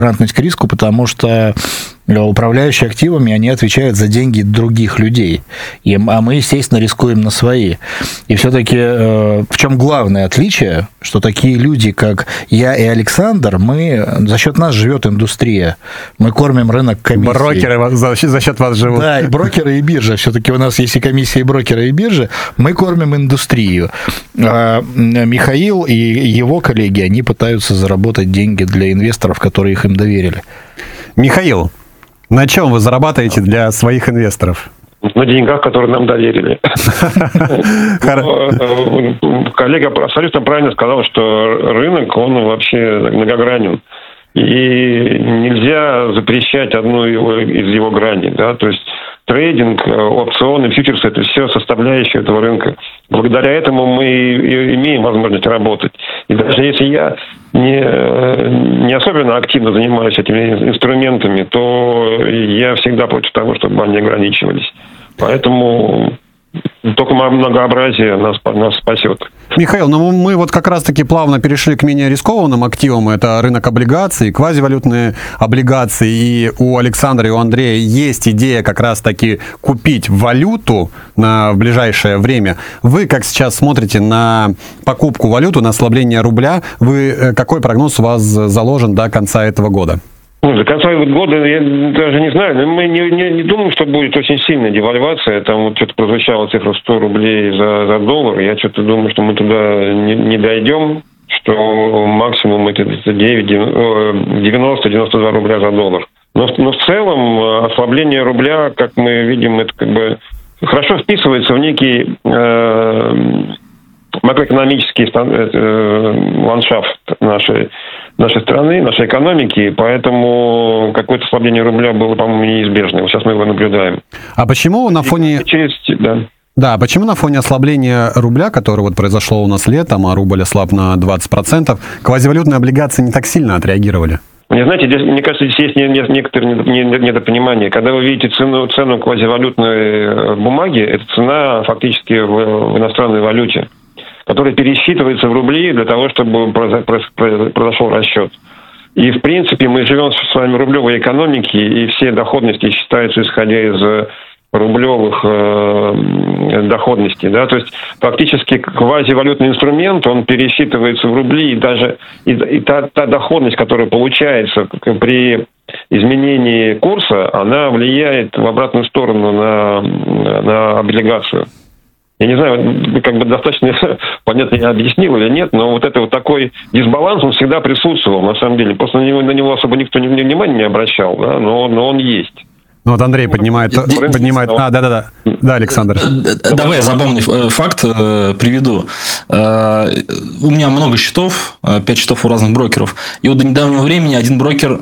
толерантность к риску, потому что управляющие активами, они отвечают за деньги других людей. А мы, естественно, рискуем на свои. И все-таки в чем главное отличие, что такие люди, как я и Александр, за счет нас живет индустрия. Мы кормим рынок комиссией. Брокеры за счет вас живут. Да, и брокеры, и биржа. Все-таки у нас есть и комиссии, и брокеры, и биржи. Мы кормим индустрию. А Михаил и его коллеги, они пытаются заработать деньги для инвесторов, которые их им доверили. Михаил, на чем вы зарабатываете для своих инвесторов? На деньгах, которые нам доверили. Коллега абсолютно правильно сказал, что рынок, он вообще многогранен. И нельзя запрещать одну из его граней. Да? То есть трейдинг, опционы, фьючерсы – это все составляющие этого рынка. Благодаря этому мы и имеем возможность работать. И даже если я не особенно активно занимаюсь этими инструментами, то я всегда против того, чтобы они ограничивались. Поэтому только многообразие нас спасет. Михаил, мы вот как раз-таки плавно перешли к менее рискованным активам. Это рынок облигаций, квазивалютные облигации. И у Александра и у Андрея есть идея как раз-таки купить валюту в ближайшее время. Вы как сейчас смотрите на покупку валюты, на ослабление рубля? Какой прогноз у вас заложен до конца этого года? До конца года я даже не знаю, но мы не думаем, что будет очень сильная девальвация. Там вот что-то прозвучала цифра 100 рублей за доллар. Я что-то думаю, что мы туда не дойдем, что максимум это 90-92 рубля за доллар. Но в целом ослабление рубля, как мы видим, это как бы хорошо вписывается в некий макроэкономический ландшафт нашей страны, нашей экономики, поэтому какое-то ослабление рубля было, по-моему, неизбежно. Сейчас мы его наблюдаем. А почему на фоне... Да, почему на фоне ослабления рубля, которое вот произошло у нас летом, а рубль ослаб на 20%, квазивалютные облигации не так сильно отреагировали? Знаете, мне кажется, здесь есть некоторые недопонимания. Когда вы видите цену квазивалютной бумаги, это цена фактически в иностранной валюте, который пересчитывается в рубли для того, чтобы произошел расчет. И, в принципе, мы живем с вами в рублевой экономике, и все доходности считаются, исходя из рублевых доходностей. Да? То есть, фактически, квазивалютный инструмент, он пересчитывается в рубли, и даже та доходность, которая получается при изменении курса, она влияет в обратную сторону на облигацию. Я не знаю, как бы достаточно понятно я объяснил или нет, но вот это вот такой дисбаланс, он всегда присутствовал, на самом деле. Просто на него особо никто внимания не обращал, да, но он есть. Ну вот Андрей поднимает... Да, Александр. Давай я забавный факт приведу. У меня много счетов, 5 счетов у разных брокеров. И вот до недавнего времени один брокер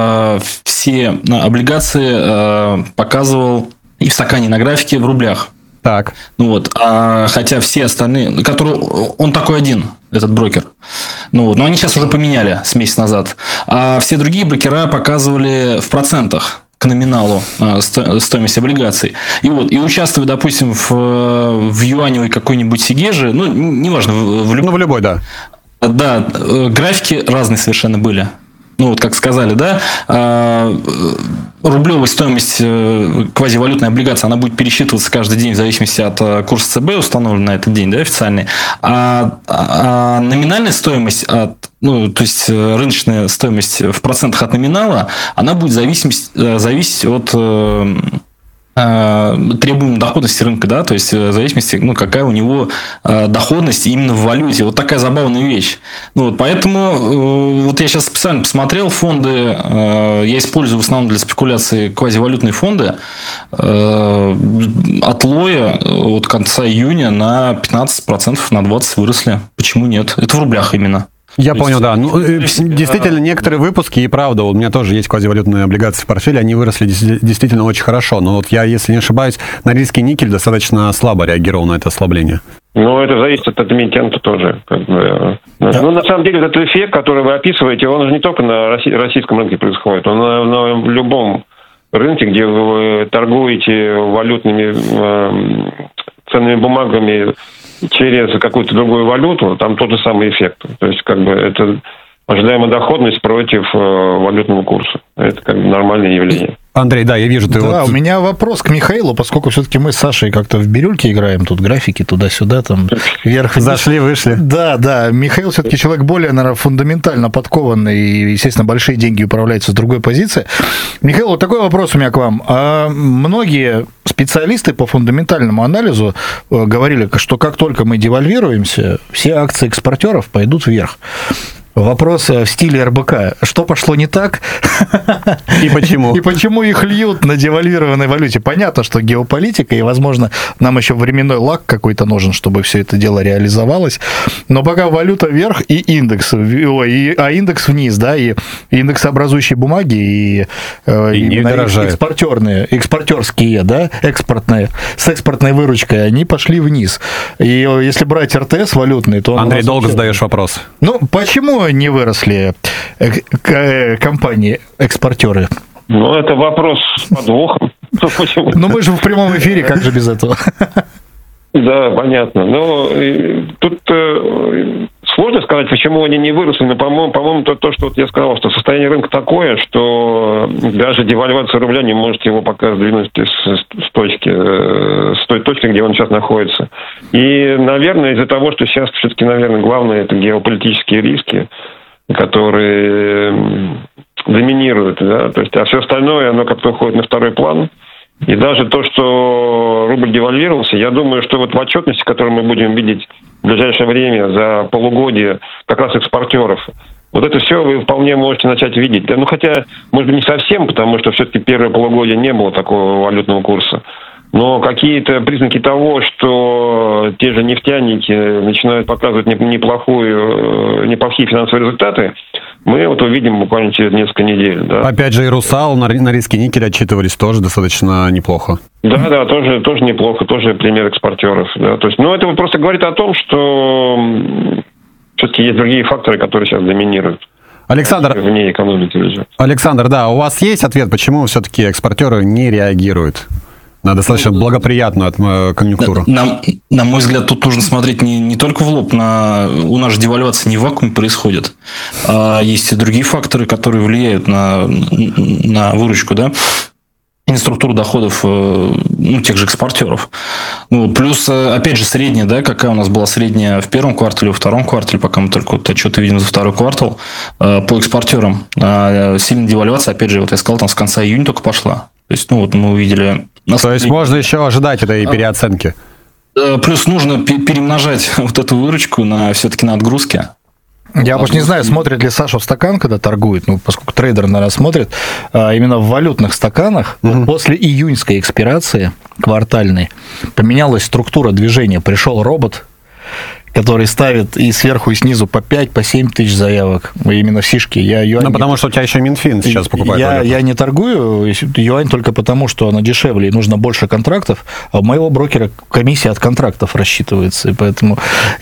все облигации показывал и в стакане на графике в рублях. Так. Хотя все остальные, он такой один, этот брокер. Но они сейчас уже поменяли с месяца назад. А все другие брокера показывали в процентах к номиналу стоимость облигаций. И участвуя, допустим, в юаневой какой-нибудь сигеже, неважно, в любой, да. Да, графики разные совершенно были. Как сказали, да, рублевая стоимость квазивалютной облигации, она будет пересчитываться каждый день в зависимости от курса ЦБ, установленный на этот день, да, официальный. А номинальная стоимость, то есть рыночная стоимость в процентах от номинала, она будет зависеть от требуемой доходности рынка, да, то есть в зависимости, какая у него доходность именно в валюте. Вот такая забавная вещь. Поэтому я сейчас специально посмотрел фонды, я использую в основном для спекуляции квазивалютные фонды от лоя от конца июня на 15%, на 20% выросли. Почему нет? Это в рублях именно. Я понял, да. Действительно, некоторые выпуски, и правда, у меня тоже есть квазивалютные облигации в портфеле, они выросли действительно очень хорошо. Но я, если не ошибаюсь, Норильский никель достаточно слабо реагировал на это ослабление. Это зависит от эмитента тоже. На самом деле, этот эффект, который вы описываете, он же не только на российском рынке происходит, он на любом рынке, где вы торгуете валютными ценными бумагами через какую-то другую валюту, там тот же самый эффект. То есть, это ожидаемая доходность против валютного курса. Это как бы нормальное явление. Андрей, да, я вижу, ты Да, у меня вопрос к Михаилу, поскольку все-таки мы с Сашей как-то в бирюльке играем, тут графики туда-сюда, там вверх. Зашли, вышли. Да. Михаил все-таки человек более, наверное, фундаментально подкованный и, естественно, большие деньги управляются с другой позиции. Михаил, вот такой вопрос у меня к вам. Многие специалисты по фундаментальному анализу говорили, что как только мы девальвируемся, все акции экспортеров пойдут вверх. Вопрос в стиле РБК. Что пошло не так? И почему? И почему их льют на девальвированной валюте? Понятно, что геополитика, и, возможно, нам еще временной лаг какой-то нужен, чтобы все это дело реализовалось. Но пока валюта вверх и индекс, а индекс вниз, да, и индексообразующие бумаги, и экспортерские, да, экспортные, с экспортной выручкой, они пошли вниз. И если брать РТС валютный, то... Андрей, долго задаешь вопрос. Ну, почему не выросли компании-экспортеры? Ну, это вопрос с подвохом. Ну, мы же в прямом эфире, как же без этого? Да, понятно. Но тут сложно сказать, почему они не выросли. Но, по-моему, то, что вот я сказал, что состояние рынка такое, что даже девальвация рубля не может его пока сдвинуть с той точки, где он сейчас находится. И, наверное, из-за того, что сейчас все-таки, наверное, главное это геополитические риски, которые доминируют, да, то есть, а все остальное, оно как-то уходит на второй план. И даже то, что рубль девальвировался, я думаю, что вот в отчетности, которую мы будем видеть в ближайшее время за полугодие как раз экспортеров, вот это все вы вполне можете начать видеть. Да, ну, хотя, может быть, не совсем, потому что все-таки первое полугодие не было такого валютного курса. Но какие-то признаки того, что те же нефтяники начинают показывать неплохие финансовые результаты, мы вот увидим буквально через несколько недель. Да. Опять же, и «Русал» на риске никеля отчитывались тоже достаточно неплохо. Да, тоже неплохо, тоже пример экспортеров. Да. То есть, ну, это просто говорит о том, что все-таки есть другие факторы, которые сейчас доминируют. Александр, вне экономики лежат. Александр, да, у вас есть ответ, почему все-таки экспортеры не реагируют на достаточно благоприятную конъюнктуру? На мой взгляд, тут нужно смотреть не только в лоб. У нас же девальвация не в вакууме происходит. А есть и другие факторы, которые влияют на выручку, да? И на структуру доходов тех же экспортеров. Ну, плюс, опять же, средняя, да, какая у нас была средняя в первом квартале, во втором квартале, пока мы только вот отчеты видим за второй квартал, по экспортерам. Сильная девальвация, опять же, вот я сказал, там с конца июня только пошла. То есть, ну, вот мы увидели... То есть, можно еще ожидать этой переоценки? Плюс нужно перемножать вот эту выручку все-таки на отгрузки. Я уж не знаю, смотрит ли Саша в стакан, когда торгует, поскольку трейдер, наверное, смотрит, именно в валютных стаканах после июньской экспирации квартальной поменялась структура движения. Пришел робот, который ставит и сверху, и снизу по 5, по 7 тысяч заявок. Именно в сишке. Потому что у тебя еще Минфин сейчас покупает. Я не торгую юань только потому, что она дешевле, и нужно больше контрактов, а у моего брокера комиссия от контрактов рассчитывается, и поэтому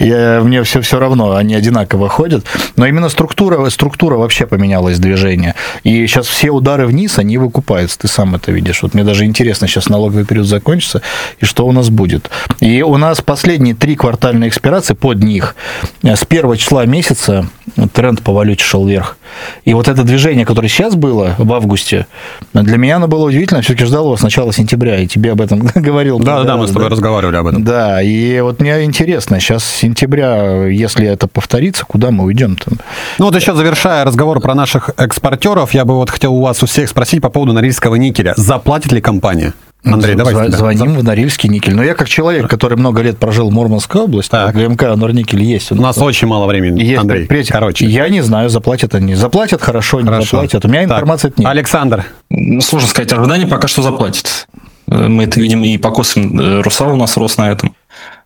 мне все равно, они одинаково ходят. Но именно структура вообще поменялась, движение. И сейчас все удары вниз, они выкупаются, ты сам это видишь. Вот мне даже интересно, сейчас налоговый период закончится, и что у нас будет. И у нас последние 3 квартальные экспирации под них. С 1 числа месяца тренд по валюте шел вверх. И вот это движение, которое сейчас было в августе, для меня оно было удивительно. Все-таки ждал его с начала сентября, и тебе об этом говорил. Да, мы с тобой разговаривали об этом. Да, и вот мне интересно, сейчас с сентября, если это повторится, куда мы уйдем-то? Ну вот еще завершая разговор про наших экспортеров, я бы вот хотел у вас у всех спросить по поводу Норильского никеля. Заплатит ли компания? Андрей, давай. Звоним в Норильский никель. Но я как человек, который много лет прожил в Мурманской области, ГМК Норникель есть. У нас очень мало времени, есть, Андрей. Короче. Я не знаю, заплатят они. Заплатят хорошо, не заплатят. У меня информации нет. Александр. Сложно сказать, ожидание пока что заплатит. Мы это видим и по косвенным. «Русал» у нас рос на этом.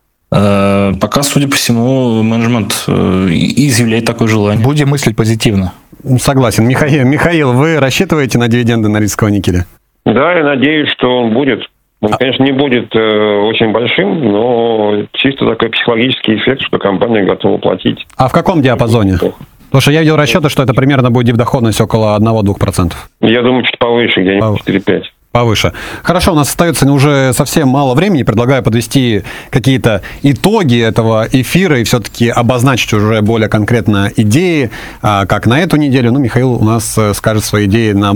Пока, судя по всему, менеджмент изъявляет такое желание. Будем мыслить позитивно. Согласен. Михаил, вы рассчитываете на дивиденды Норильского никеля? Да, я надеюсь, что он будет. Он, конечно, не будет очень большим, но чисто такой психологический эффект, что компания готова платить. А в каком диапазоне? Потому что я видел расчеты, что это примерно будет дивдоходность около 1-2%. Я думаю, чуть повыше, где-нибудь 4-5. повыше. Хорошо, у нас остается уже совсем мало времени. Предлагаю подвести какие-то итоги этого эфира и все-таки обозначить уже более конкретно идеи, как на эту неделю. Ну, Михаил у нас скажет свои идеи на